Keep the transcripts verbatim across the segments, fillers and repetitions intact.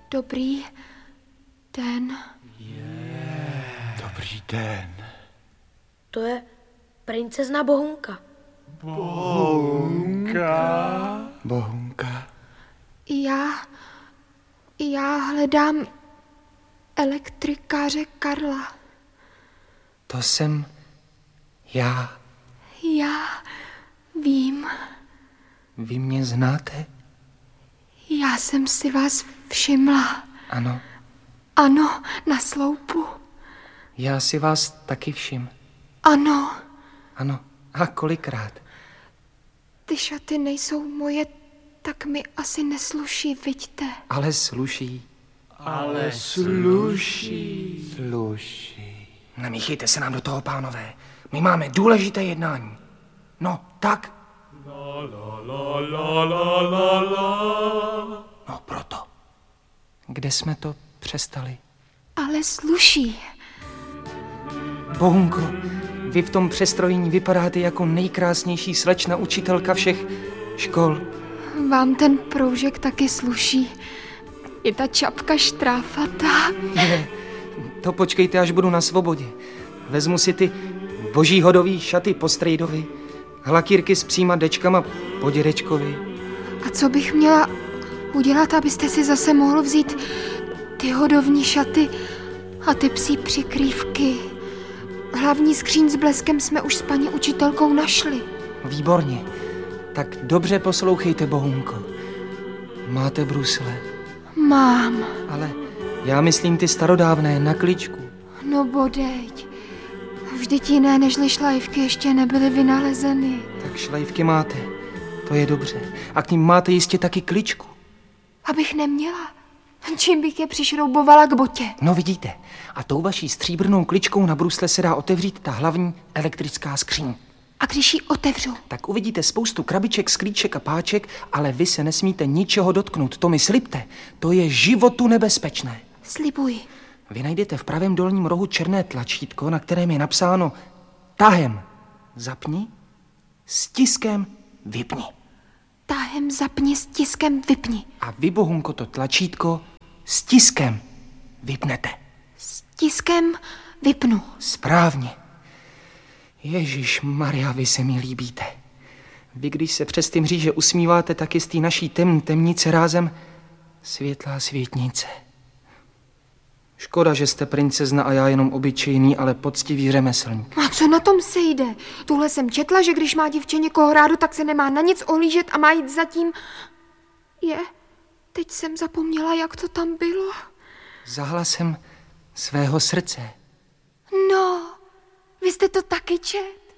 Dobrý den. Yeah. Dobrý den. To je princezna Bohunka. Bohunka? Bohunka. Já... Já hledám elektrikáře Karla. To jsem já. Já vím. Vy mě znáte? Já jsem si vás všimla. Ano. Ano, na sloupu. Já si vás taky všim. Ano. Ano. A kolikrát? Ty šaty nejsou moje, tak mi asi nesluší, viďte. Ale sluší. Ale sluší. Sluší. Nemíchejte se nám do toho, pánové. My máme důležité jednání. No, tak. La, la, la, la, la, la, la. No, proto. Kde jsme to přestali? Ale sluší. Bohunko, vy v tom přestrojení vypadáte jako nejkrásnější slečna učitelka všech škol. Vám ten proužek taky sluší. I ta čapka štráfatá. Je, to počkejte, až budu na svobodě. Vezmu si ty boží hodový šaty po strejdovi, hlakírky s psíma dečkama po dědečkovi. A co bych měla udělat, abyste si zase mohl vzít ty hodovní šaty a ty psí přikrývky? Hlavní skříň s bleskem jsme už s paní učitelkou našli. Výborně. Tak dobře poslouchejte, Bohunko. Máte brusle? Mám. Ale já myslím ty starodávné na kličku. No bodeď. Vždyť jiné nežli šlajvky ještě nebyly vynalezeny. Tak šlajvky máte. To je dobře. A k ním máte jistě taky kličku. Abych neměla. Čím bych je přišroubovala k botě? No vidíte. A tou vaší stříbrnou kličkou na brusle se dá otevřít ta hlavní elektrická skříň. A když ji otevřu? Tak uvidíte spoustu krabiček, sklíček a páček, ale vy se nesmíte ničeho dotknout. To mi slibte. To je životu nebezpečné. Slibuji. Vy najdete v pravém dolním rohu černé tlačítko, na kterém je napsáno tahem zapni, stiskem vypni. Tahem zapni, stiskem vypni. A vy, Bohunko, to tlačítko stiskem vypnete. Stiskem vypnu. Správně. Ježíš Maria, vy se mi líbíte. Vy, když se přes ty mříže usmíváte, tak je z té naší temní temnice rázem světlá světnice. Škoda, že jste princezna a já jenom obyčejný, ale poctivý řemeslník. A co na tom sejde? Tuhle jsem četla, že když má dívče někoho rádo, tak se nemá na nic ohlížet a má jít zatím. Je, teď jsem zapomněla, jak to tam bylo. Za hlasem svého srdce. No, vy jste to taky čet?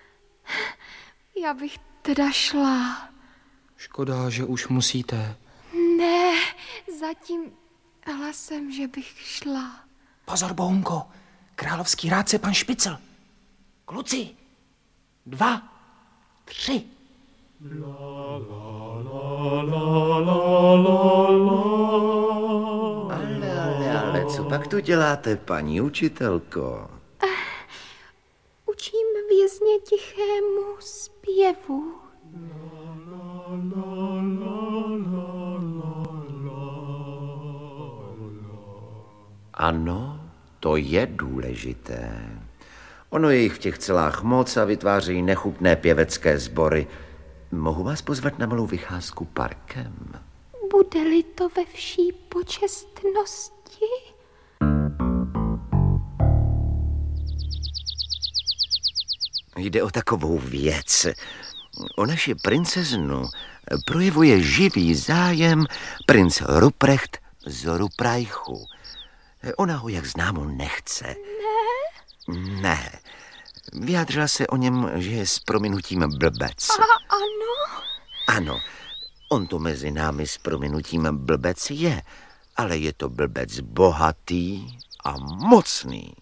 Já bych teda šla. Škoda, že už musíte. Ne, zatím hlasem, že bych šla. Pozor, Bohunko, královský rádce pan Špicl. Kluci, dva, tři. La, la, la, la, la, la, la. Ale, ale, ale, co pak tu děláte, paní učitelko? Uh, učím vězně tichému zpěvu. La, la, la, la, la, la, la. Ano, to je důležité. Ono je jich v těch celách moc a vytvářejí nechutné pěvecké sbory. Mohu vás pozvat na malou vycházku parkem? Bude-li to ve vší počestnosti? Jde o takovou věc. O naši princeznu projevuje živý zájem princ Ruprecht z Ruprajchu. Ona ho, jak známo, nechce. Ne? Ne. Vyjádřila se o něm, že je s prominutím blbec. A ano? Ano, on to mezi námi s prominutím blbec je, ale je to blbec bohatý a mocný.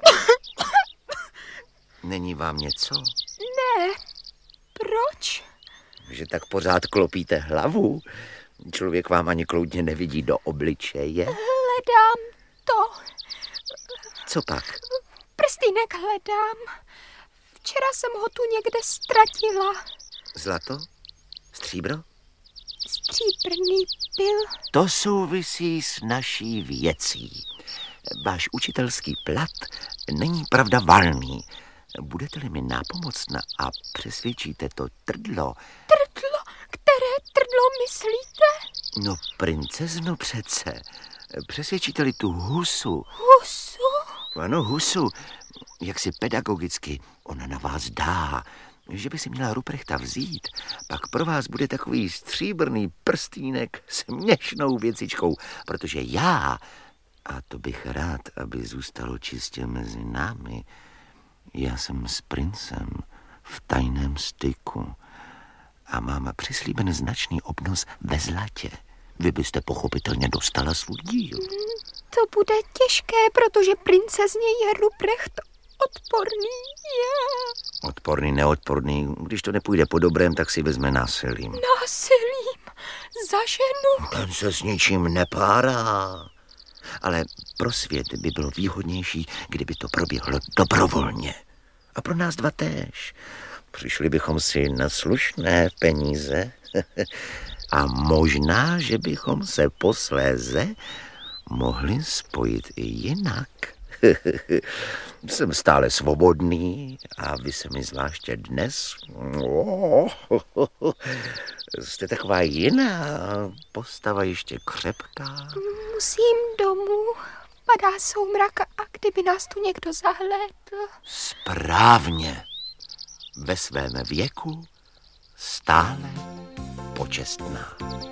Není vám něco? Ne. Proč? Že tak pořád klopíte hlavu? Člověk vám ani kloudně nevidí do obličeje. Hledám to. Co pak? Prstýnek hledám. Včera jsem ho tu někde ztratila. Zlato? Stříbro? stříbrný pil? To souvisí s naší věcí. Váš učitelský plat není pravda valný. Budete-li mi nápomocna a přesvědčíte to trdlo... Trdlo? Které trdlo myslíte? No, princezno přece. Přesvědčíte-li tu husu... Husu? Ano, husu. Jak si pedagogicky ona na vás dá, že by si měla Ruprechta vzít, pak pro vás bude takový stříbrný prstínek s měšnou věcičkou, protože já, a to bych rád, aby zůstalo čistě mezi námi, já jsem s princem v tajném styku a mám přislíben značný obnos ve zlatě. Vy byste pochopitelně dostala svůj díl. To bude těžké, protože princezně je Ruprecht odporný. Je. Odporný, neodporný. Když to nepůjde po dobrém, tak si vezme násilím. Násilím? Za ženu? Ten se s ničím nepárá. Ale pro svět by bylo výhodnější, kdyby to proběhlo dobrovolně. A pro nás dva též. Přišli bychom si na slušné peníze a možná, že bychom se posléze mohli spojit i jinak. Jsem stále svobodný a vy se mi zvláště dnes... Oh, jste taková jiná, postava ještě křepká. Musím domů. Padá soumrak a kdyby nás tu někdo zahlédl. Správně. Ve svém věku stále počestná.